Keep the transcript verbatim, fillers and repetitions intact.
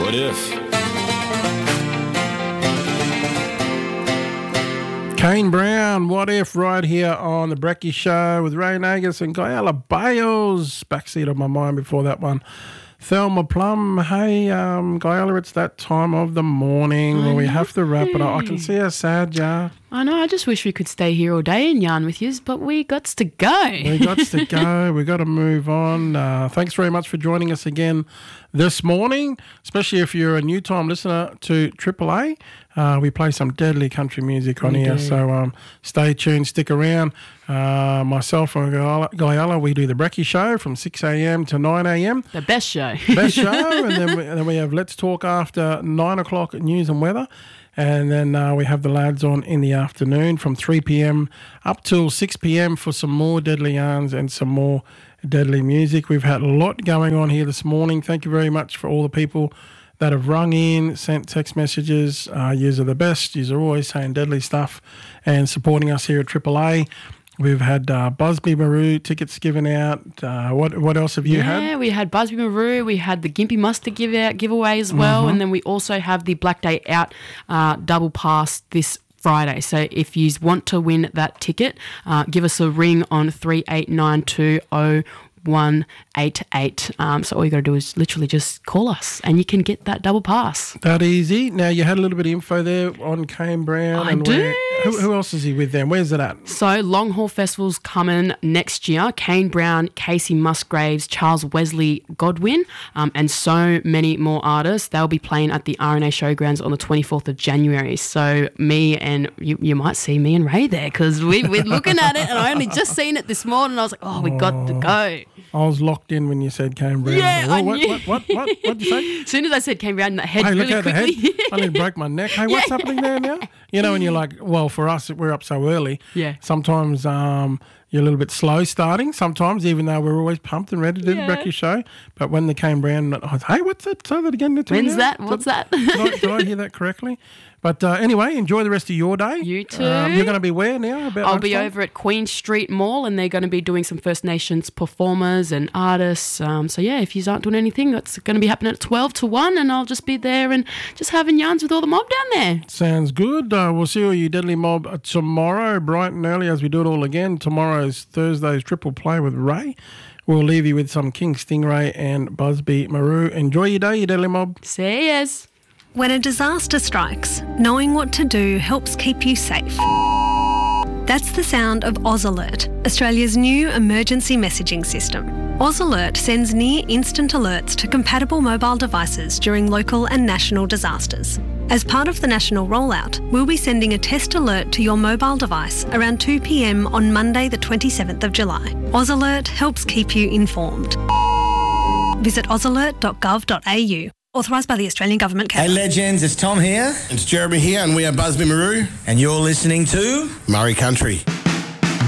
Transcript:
What if? Kane Brown, What If, right here on the Brekkie Show with Ray Nagus and Guyala Bales. Backseat of my mind before that one. Thelma Plum, hey, um, Guyala, it's that time of the morning where we have to wrap it up. I can see how sad you are. I know, I just wish we could stay here all day and yarn with you, but we got to go. We got to go. We got to move on. Uh, thanks very much for joining us again this morning, especially if you're a new time listener to Triple A. Uh, we play some deadly country music on we here, do. so um, stay tuned, stick around. Uh, myself and Guyala, we do the Brekkie Show from six a.m. to nine a.m. The best show. Best show, and then we, and then we have Let's Talk after nine o'clock news and weather. And then uh, we have the lads on in the afternoon from three p.m. up till six p.m. for some more deadly yarns and some more deadly music. We've had a lot going on here this morning. Thank you very much for all the people that have rung in, sent text messages. Uh, yous are the best. Yous are always saying deadly stuff and supporting us here at Triple A. We've had uh, Busby Maru tickets given out. Uh, what what else have you yeah, had? Yeah, we had Busby Maru. We had the Gympie Mustard give out giveaway as well, Mm-hmm. and then we also have the Black Day Out uh, double pass this Friday. So if you want to win that ticket, uh, give us a ring on three eight nine two oh one eight eight. Um, so all you got to do is literally just call us, and you can get that double pass. That easy. Now, you had a little bit of info there on Kane Brown. I and do. Where, who, who else is he with then? Where's it at? So Long Haul Festival's coming next year. Kane Brown, Casey Musgraves, Charles Wesley Godwin, um, and so many more artists. They'll be playing at the R N A Showgrounds on the twenty-fourth of January. So me and you, you might see me and Ray there, because we, we're looking at it, and I only just seen it this morning. I was like, oh, we got to go. I was locked in when you said Kane Brown. Yeah, oh, I what, knew. what, what, what, what did you say? As soon as I said Kane Brown, that head Hey, really look at quickly. the head. I nearly broke my neck. Hey, what's Yeah. happening there now? You know, and you're like, well, for us, we're up so early. Yeah. Sometimes um, you're a little bit slow starting. Sometimes, even though we're always pumped and ready to do Yeah. the Brekkie Show. But when the Kane Brown, I was, hey, what's that? Say that again. When's that? What's that? Did I, did I hear that correctly? But uh, anyway, enjoy the rest of your day. You too. Um, you're going to be where now? About I'll be lunchtime? over at Queen Street Mall, and they're going to be doing some First Nations performers and artists. Um, so, yeah, if you aren't doing anything, that's going to be happening at twelve to one, and I'll just be there and just having yarns with all the mob down there. Sounds good. Uh, we'll see all you Deadly Mob tomorrow, bright and early, as we do it all again. Tomorrow's Thursday's Triple Play with Ray. We'll leave you with some King Stingray and Busby Maru. Enjoy your day, you Deadly Mob. See yes. When a disaster strikes, knowing what to do helps keep you safe. That's the sound of Oz Alert, Australia's new emergency messaging system. Oz Alert sends near-instant alerts to compatible mobile devices during local and national disasters. As part of the national rollout, we'll be sending a test alert to your mobile device around two p.m. on Monday the twenty-seventh of July. Oz Alert helps keep you informed. Visit oz alert dot gov dot a u. Authorised by the Australian Government. Hey legends, it's Tom here. It's Jeremy here, and we are Busby Maru. And you're listening to Murray Country.